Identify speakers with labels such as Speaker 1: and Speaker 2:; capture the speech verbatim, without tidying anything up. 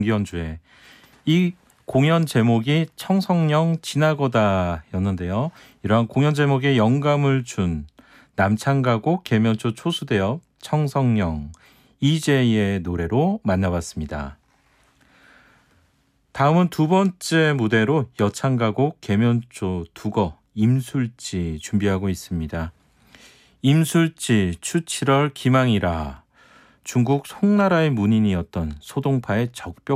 Speaker 1: 연주회. 이 공연 제목이 청성령 지나고다 였는데요. 이러한 공연 제목에 영감을 준 남창가곡 계면초 초수대업 청성령 이재희의 노래로 만나봤습니다. 다음은 두 번째 무대로 여창가곡 계면초 두거 임술지 준비하고 있습니다. 임술지 추칠월 기망이라 중국 송나라의 문인이었던 소동파의 적벽